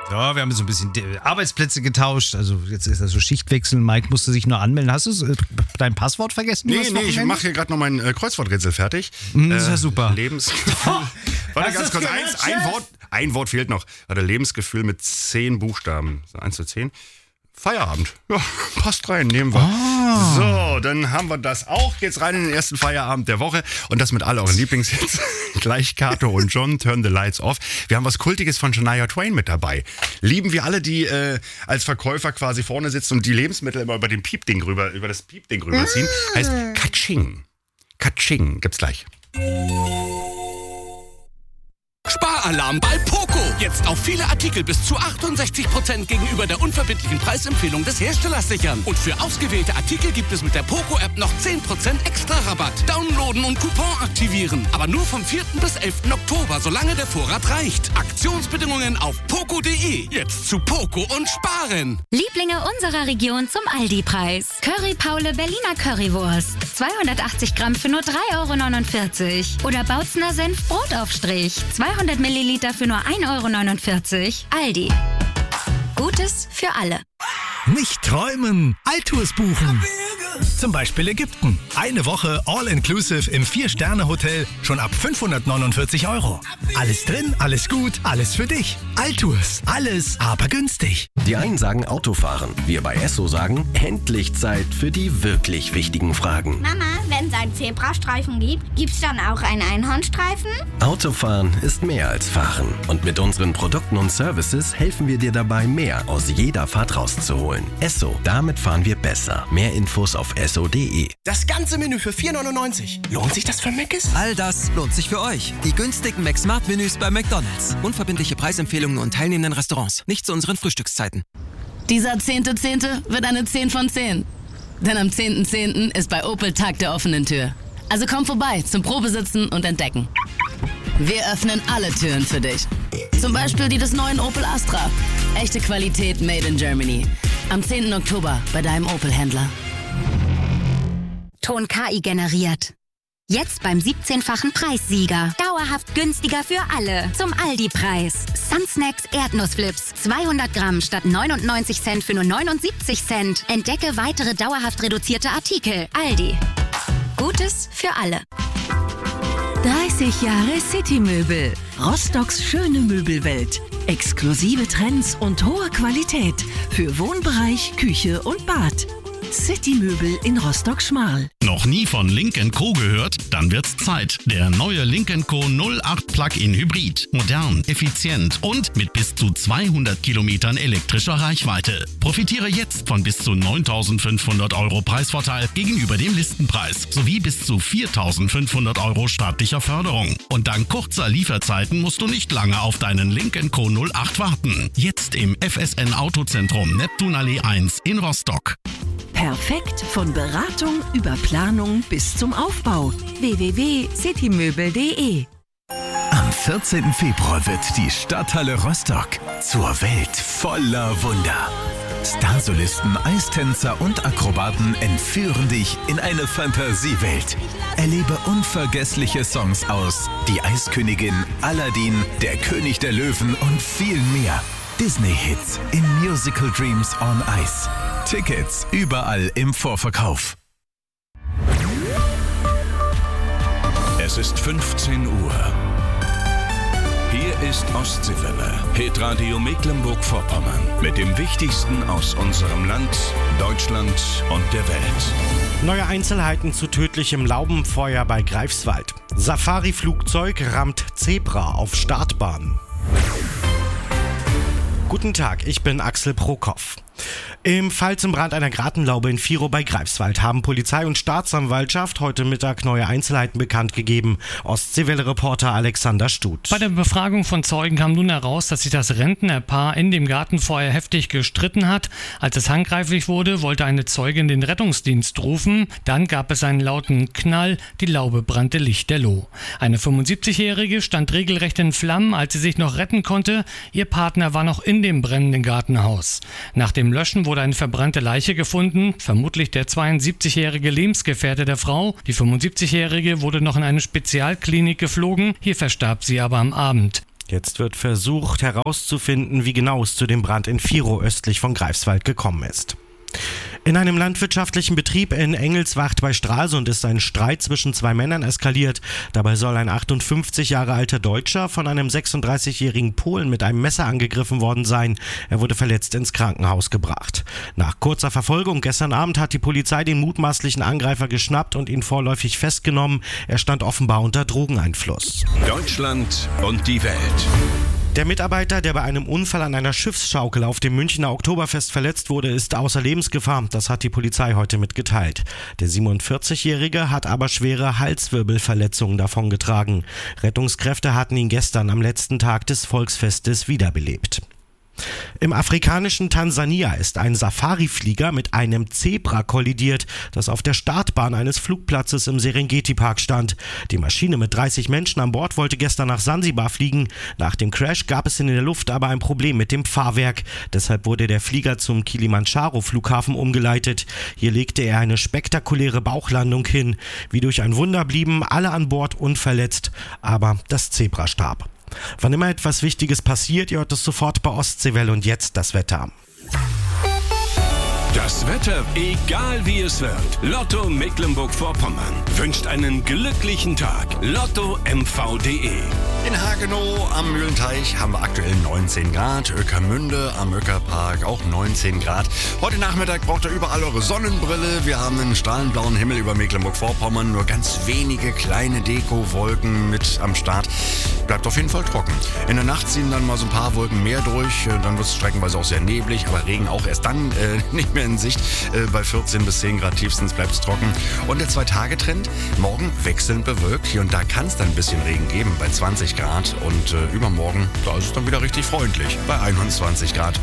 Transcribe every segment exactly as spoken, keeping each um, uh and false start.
Ja, wir haben so ein bisschen Arbeitsplätze getauscht. Also jetzt ist das so Schichtwechsel. Mike musste sich nur anmelden. Hast du dein Passwort vergessen? Nee, nee, ich mache hier gerade noch mein äh, Kreuzworträtsel fertig. Mm, das ist ja super. Lebensgefühl. Warte ganz kurz, eins, ein, Wort, ein Wort fehlt noch. Warte, Lebensgefühl mit zehn Buchstaben. So, eins zu zehn. Feierabend. Ja, passt rein, nehmen wir. Ah. So, dann haben wir das auch. Geht's rein in den ersten Feierabend der Woche. Und das mit all euren Lieblingshits. Gleich Kato und John, Turn the Lights Off. Wir haben was Kultiges von Shania Twain mit dabei. Lieben wir alle, die äh, als Verkäufer quasi vorne sitzen und die Lebensmittel immer über den Piepding rüber, über das Piepding rüberziehen. Mm. Heißt Katsching. Katsching. Gibt's gleich. Sparalarm bei Poco. Jetzt auf viele Artikel bis zu achtundsechzig Prozent gegenüber der unverbindlichen Preisempfehlung des Herstellers sichern. Und für ausgewählte Artikel gibt es mit der Poco-App noch zehn Prozent extra Rabatt. Downloaden und Coupon aktivieren. Aber nur vom vierten bis elften Oktober, solange der Vorrat reicht. Aktionsbedingungen auf poco punkt de. Jetzt zu Poco und sparen. Lieblinge unserer Region zum Aldi-Preis. Curry Paule Berliner Currywurst. zweihundertachtzig Gramm für nur drei Euro neunundvierzig. Oder Bautzner Senf Brotaufstrich. zweihundert Milliliter für nur ein Euro neunundvierzig. Aldi. Gutes für alle. Nicht träumen, Altours buchen. Zum Beispiel Ägypten. Eine Woche All-Inclusive im vier-Sterne-Hotel schon ab fünfhundertneunundvierzig Euro. Alles drin, alles gut, alles für dich. Altours, alles aber günstig. Die einen sagen Autofahren, wir bei Esso sagen, endlich Zeit für die wirklich wichtigen Fragen. Mama, wenn es einen Zebrastreifen gibt, gibt's dann auch einen Einhornstreifen? Autofahren ist mehr als Fahren. Und mit unseren Produkten und Services helfen wir dir dabei, mehr aus jeder Fahrt rauszuholen. Esso, damit fahren wir besser. Mehr Infos auf esso punkt de. Das ganze Menü für vier neunundneunzig. Lohnt sich das für Mc's? All das lohnt sich für euch. Die günstigen McSmart-Menüs bei McDonald's. Unverbindliche Preisempfehlungen und teilnehmenden Restaurants. Nicht zu unseren Frühstückszeiten. Dieser zehnte Zehnte wird eine zehn von zehn. Denn am zehnten Zehnten ist bei Opel Tag der offenen Tür. Also komm vorbei zum Probesitzen und Entdecken. Wir öffnen alle Türen für dich. Zum Beispiel die des neuen Opel Astra. Echte Qualität made in Germany. Am zehnten Oktober bei deinem Opel-Händler. Ton K I generiert. Jetzt beim siebzehnfachen Preissieger. Dauerhaft günstiger für alle. Zum Aldi-Preis. Sunsnacks Erdnussflips. zweihundert Gramm statt neunundneunzig Cent für nur neunundsiebzig Cent. Entdecke weitere dauerhaft reduzierte Artikel. Aldi. Gutes für alle. dreißig Jahre City-Möbel. Rostocks schöne Möbelwelt. Exklusive Trends und hohe Qualität für Wohnbereich, Küche und Bad. City-Möbel in Rostock-Schmarl. Noch nie von Lynk and Co gehört? Dann wird's Zeit. Der neue Lynk and Co null acht Plug-in Hybrid. Modern, effizient und mit bis zu zweihundert Kilometern elektrischer Reichweite. Profitiere jetzt von bis zu neuntausendfünfhundert Euro Preisvorteil gegenüber dem Listenpreis sowie bis zu viertausendfünfhundert Euro staatlicher Förderung. Und dank kurzer Lieferzeiten musst du nicht lange auf deinen Lynk and Co null acht warten. Jetzt im F S N Autozentrum Neptunallee eins in Rostock. Perfekt von Beratung über Planung bis zum Aufbau. w w w punkt citymöbel punkt de. Am vierzehnten Februar wird die Stadthalle Rostock zur Welt voller Wunder. Starsolisten, Eistänzer und Akrobaten entführen dich in eine Fantasiewelt. Erlebe unvergessliche Songs aus Die Eiskönigin, Aladdin, Der König der Löwen und viel mehr. Disney-Hits in Musical Dreams on Ice. Tickets überall im Vorverkauf. Es ist fünfzehn Uhr. Hier ist Ostseewelle, Hitradio Mecklenburg-Vorpommern. Mit dem Wichtigsten aus unserem Land, Deutschland und der Welt. Neue Einzelheiten zu tödlichem Laubenfeuer bei Greifswald. Safari-Flugzeug rammt Zebra auf Startbahn. Guten Tag, ich bin Axel Prokop. Im Fall zum Brand einer Gartenlaube in Virow bei Greifswald haben Polizei und Staatsanwaltschaft heute Mittag neue Einzelheiten bekannt gegeben. Ostseewelle-Reporter Alexander Stuth. Bei der Befragung von Zeugen kam nun heraus, dass sich das Rentnerpaar in dem Gartenfeuer heftig gestritten hat. Als es handgreiflich wurde, wollte eine Zeugin den Rettungsdienst rufen. Dann gab es einen lauten Knall, die Laube brannte lichterloh. Eine fünfundsiebzigjährige stand regelrecht in Flammen, als sie sich noch retten konnte. Ihr Partner war noch in dem brennenden Gartenhaus. Nach dem Löschen wurde eine verbrannte Leiche gefunden, vermutlich der zweiundsiebzigjährige Lebensgefährte der Frau. Die fünfundsiebzigjährige wurde noch in eine Spezialklinik geflogen, hier verstarb sie aber am Abend. Jetzt wird versucht herauszufinden, wie genau es zu dem Brand in Virow östlich von Greifswald gekommen ist. In einem landwirtschaftlichen Betrieb in Engelswacht bei Stralsund ist ein Streit zwischen zwei Männern eskaliert. Dabei soll ein achtundfünfzig Jahre alter Deutscher von einem sechsunddreißigjährigen Polen mit einem Messer angegriffen worden sein. Er wurde verletzt ins Krankenhaus gebracht. Nach kurzer Verfolgung gestern Abend hat die Polizei den mutmaßlichen Angreifer geschnappt und ihn vorläufig festgenommen. Er stand offenbar unter Drogeneinfluss. Deutschland und die Welt. Der Mitarbeiter, der bei einem Unfall an einer Schiffsschaukel auf dem Münchner Oktoberfest verletzt wurde, ist außer Lebensgefahr. Das hat die Polizei heute mitgeteilt. Der siebenundvierzigjährige hat aber schwere Halswirbelverletzungen davongetragen. Rettungskräfte hatten ihn gestern am letzten Tag des Volksfestes wiederbelebt. Im afrikanischen Tansania ist ein Safari-Flieger mit einem Zebra kollidiert, das auf der Startbahn eines Flugplatzes im Serengeti-Park stand. Die Maschine mit dreißig Menschen an Bord wollte gestern nach Sansibar fliegen. Nach dem Crash gab es in der Luft aber ein Problem mit dem Fahrwerk. Deshalb wurde der Flieger zum Kilimanjaro-Flughafen umgeleitet. Hier legte er eine spektakuläre Bauchlandung hin. Wie durch ein Wunder blieben alle an Bord unverletzt, aber das Zebra starb. Wann immer etwas Wichtiges passiert, ihr hört es sofort bei Ostseewelle und jetzt das Wetter. Das Wetter, egal wie es wird. Lotto Mecklenburg-Vorpommern wünscht einen glücklichen Tag. Lotto M V punkt de. In Hagenow am Mühlenteich haben wir aktuell neunzehn Grad. Öckermünde am Öckerpark auch neunzehn Grad. Heute Nachmittag braucht ihr überall eure Sonnenbrille. Wir haben einen strahlend Himmel über Mecklenburg-Vorpommern. Nur ganz wenige kleine Dekowolken mit am Start. Bleibt auf jeden Fall trocken. In der Nacht ziehen dann mal so ein paar Wolken mehr durch. Dann wird es streckenweise auch sehr neblig. Aber Regen auch erst dann äh, nicht mehr in Sicht. Äh, bei vierzehn bis zehn Grad tiefstens bleibt es trocken. Und der Zwei-Tage-Trend, morgen wechselnd bewölkt. Hier und da kann es dann ein bisschen Regen geben bei zwanzig Grad. Und äh, übermorgen, da ist es dann wieder richtig freundlich bei einundzwanzig Grad.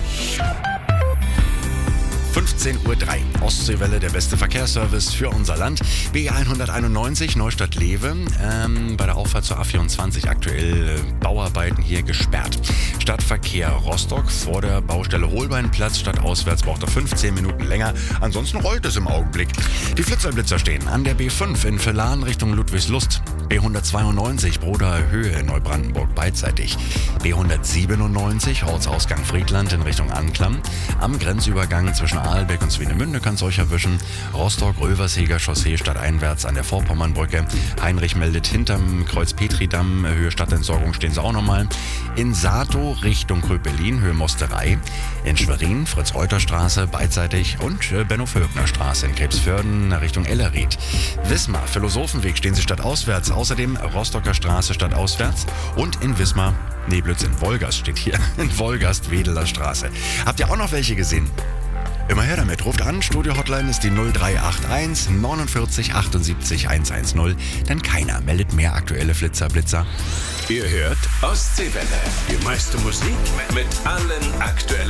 fünfzehn Uhr drei. Ostseewelle, der beste Verkehrsservice für unser Land. B hunderteinundneunzig Neustadt-Lewe. Ähm, bei der Auffahrt zur A vierundzwanzig aktuell äh, Bauarbeiten hier gesperrt. Stadtverkehr Rostock vor der Baustelle Holbeinplatz. Stadtauswärts braucht er fünfzehn Minuten länger. Ansonsten rollt es im Augenblick. Die Flitzerblitzer stehen an der B fünf in Villahn Richtung Ludwigslust. B hundertzweiundneunzig Broder Höhe Neubrandenburg beidseitig. B hundertsiebenundneunzig Ortsausgang Friedland in Richtung Anklam. Am Grenzübergang zwischen Aalbeck und Swinemünde kann es euch erwischen. Rostock-Röversheger Chaussee stadteinwärts an der Vorpommernbrücke. Heinrich meldet hinterm Kreuz Petridamm, Höhe Stadtentsorgung stehen sie auch nochmal. In Sato Richtung Kröpelin, Höhe Mosterei. In Schwerin Fritz-Reuter-Straße beidseitig und äh, Benno-Völkner-Straße in Krebsförden Richtung Ellerried. Wismar Philosophenweg stehen sie stadtauswärts. Außerdem Rostocker Straße stadtauswärts und in Wismar, nee Blödsinn, Wolgast steht hier, in Wolgast Wedeler Straße. Habt ihr auch noch welche gesehen? Immer her damit, ruft an, Studio-Hotline ist die null drei acht eins neunundvierzig achtundsiebzig hundertzehn, denn keiner meldet mehr aktuelle Flitzer-Blitzer. Ihr hört Ostseewelle, die meiste Musik mit allen aktuellen